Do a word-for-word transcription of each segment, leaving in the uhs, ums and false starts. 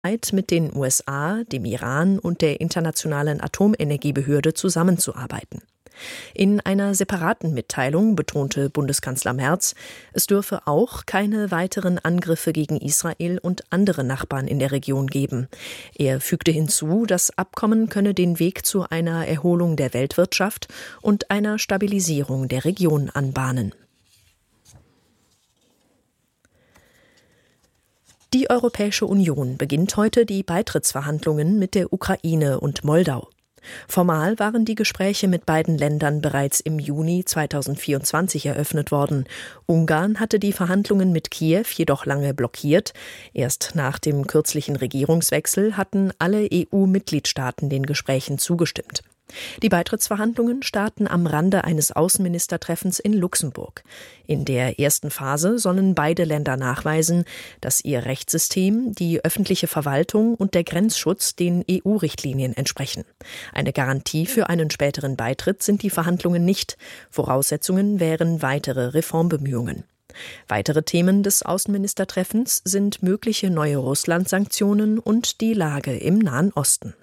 mit den U S A, dem Iran und der Internationalen Atomenergiebehörde zusammenzuarbeiten. In einer separaten Mitteilung betonte Bundeskanzler Merz, es dürfe auch keine weiteren Angriffe gegen Israel und andere Nachbarn in der Region geben. Er fügte hinzu, das Abkommen könne den Weg zu einer Erholung der Weltwirtschaft und einer Stabilisierung der Region anbahnen. Die Europäische Union beginnt heute die Beitrittsverhandlungen mit der Ukraine und Moldau. Formal waren die Gespräche mit beiden Ländern bereits im Juni zweitausendvierundzwanzig eröffnet worden. Ungarn hatte die Verhandlungen mit Kiew jedoch lange blockiert. Erst nach dem kürzlichen Regierungswechsel hatten alle E U-Mitgliedstaaten den Gesprächen zugestimmt. Die Beitrittsverhandlungen starten am Rande eines Außenministertreffens in Luxemburg. In der ersten Phase sollen beide Länder nachweisen, dass ihr Rechtssystem, die öffentliche Verwaltung und der Grenzschutz den E U-Richtlinien entsprechen. Eine Garantie für einen späteren Beitritt sind die Verhandlungen nicht. Voraussetzungen wären weitere Reformbemühungen. Weitere Themen des Außenministertreffens sind mögliche neue Russland-Sanktionen und die Lage im Nahen Osten.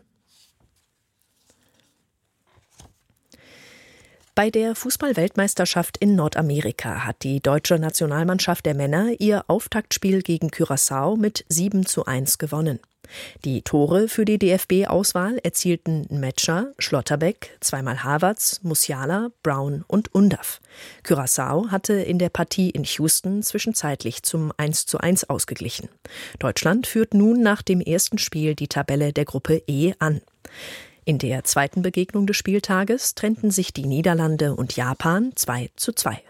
Bei der Fußball-Weltmeisterschaft in Nordamerika hat die deutsche Nationalmannschaft der Männer ihr Auftaktspiel gegen Curaçao mit sieben zu eins gewonnen. Die Tore für die D F B-Auswahl erzielten Metscher, Schlotterbeck, zweimal Havertz, Musiala, Brown und Undav. Curaçao hatte in der Partie in Houston zwischenzeitlich zum eins zu eins ausgeglichen. Deutschland führt nun nach dem ersten Spiel die Tabelle der Gruppe E an. In der zweiten Begegnung des Spieltages trennten sich die Niederlande und Japan zwei zu zwei.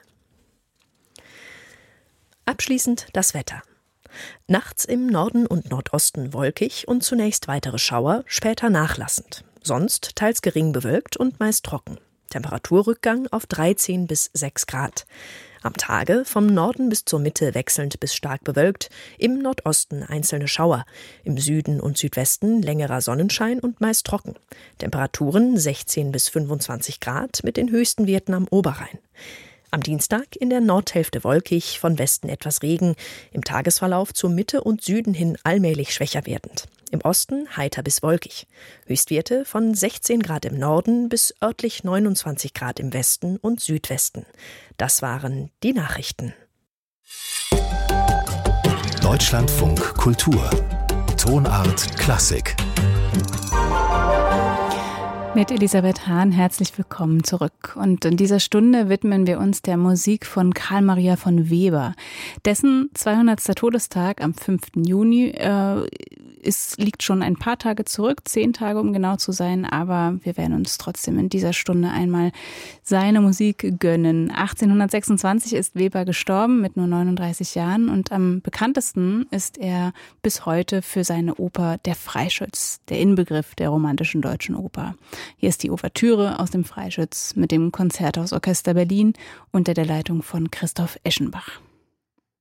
Abschließend das Wetter. Nachts im Norden und Nordosten wolkig und zunächst weitere Schauer, später nachlassend. Sonst teils gering bewölkt und meist trocken. Temperaturrückgang auf dreizehn bis sechs Grad. Am Tage vom Norden bis zur Mitte wechselnd bis stark bewölkt, im Nordosten einzelne Schauer, im Süden und Südwesten längerer Sonnenschein und meist trocken. Temperaturen sechzehn bis fünfundzwanzig Grad mit den höchsten Werten am Oberrhein. Am Dienstag in der Nordhälfte wolkig, von Westen etwas Regen, im Tagesverlauf zur Mitte und Süden hin allmählich schwächer werdend. Im Osten heiter bis wolkig. Höchstwerte von sechzehn Grad im Norden bis örtlich neunundzwanzig Grad im Westen und Südwesten. Das waren die Nachrichten. Deutschlandfunk Kultur. Tonart Klassik. Mit Elisabeth Hahn herzlich willkommen zurück. Und in dieser Stunde widmen wir uns der Musik von Carl Maria von Weber. Dessen zweihundertster Todestag am fünften Juni äh, ist, liegt schon ein paar Tage zurück, zehn Tage um genau zu sein, aber wir werden uns trotzdem in dieser Stunde einmal seine Musik gönnen. achtzehnhundertsechsundzwanzig ist Weber gestorben mit nur neununddreißig Jahren und am bekanntesten ist er bis heute für seine Oper Der Freischütz, der Inbegriff der romantischen deutschen Oper. Hier ist die Ouvertüre aus dem Freischütz mit dem Konzerthausorchester Berlin unter der Leitung von Christoph Eschenbach.